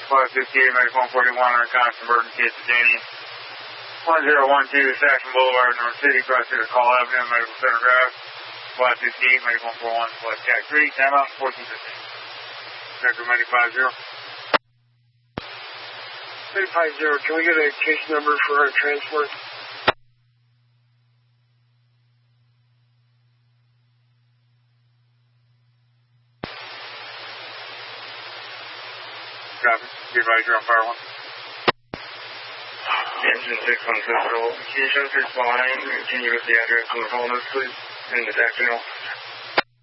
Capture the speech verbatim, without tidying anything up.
five fifty-eight, Medic one forty-one, on constant emergency at the Danny. one zero one two, Saxon Boulevard, North City, cross through to Call Avenue, Medical Center Drive. five fifty-eight, Medic one forty-one, flight Cat three, time out, fourteen fifteen. Sector Medic five zero. Medic five zero, can we get a case number for our transport? Copy. Be advised you're on fire one. Engine six one Central. Can you show through flying and continue with the address on the phone list, please? And the taxi.